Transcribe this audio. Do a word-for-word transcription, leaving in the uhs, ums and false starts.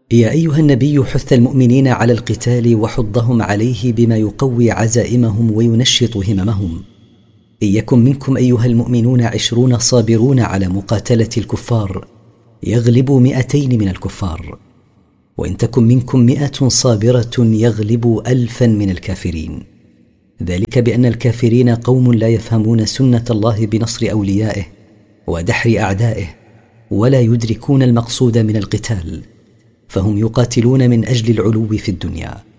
يا أيها النبي حث المؤمنين على القتال وحضهم عليه بما يقوي عزائمهم وينشط هممهم. إن يكن منكم أيها المؤمنون عشرون صابرون على مقاتلة الكفار يغلبوا مئتين من الكفار، وإن تكن منكم مئة صابرة يغلبوا ألفا من الكافرين. ذلك بأن الكافرين قوم لا يفهمون سنة الله بنصر أوليائه ودحر أعدائه، ولا يدركون المقصود من القتال، فهم يقاتلون من أجل العلو في الدنيا.